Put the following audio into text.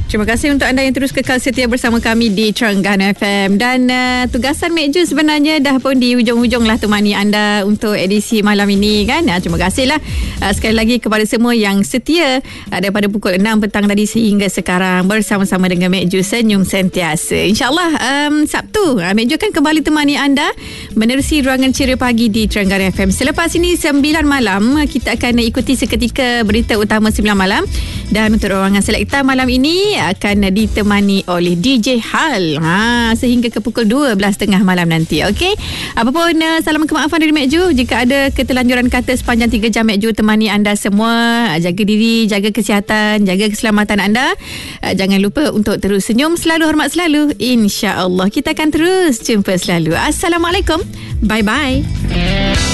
Terima kasih untuk anda yang terus kekal setia bersama kami di Terengganu FM. Dan tugasan Mek Ju sebenarnya dah pun di hujung-hujung lah temani anda untuk edisi malam ini kan. Terima kasihlah sekali lagi kepada semua yang setia daripada pukul 6 petang tadi sehingga sekarang bersama-sama dengan Mek Ju senyum sentiasa. InsyaAllah Sabtu Mek Ju akan kembali temani anda menerusi ruangan Ceria Pagi di Terengganu FM. Selepas ini 9 malam kita akan ikuti seketika berita utama 9 malam. Dan untuk ruangan selekta malam ini akan ditemani oleh DJ Hal sehingga ke pukul 12.30 malam nanti. Okey. Apapun salam kemaafan dari Mek Ju jika ada keterlanjuran kata sepanjang 3 jam Mek Ju temani anda semua. Jaga diri, jaga kesihatan, jaga keselamatan anda. Jangan lupa untuk terus senyum, selalu hormat selalu. InsyaAllah kita akan terus jumpa selalu. Assalamualaikum. Bye-bye.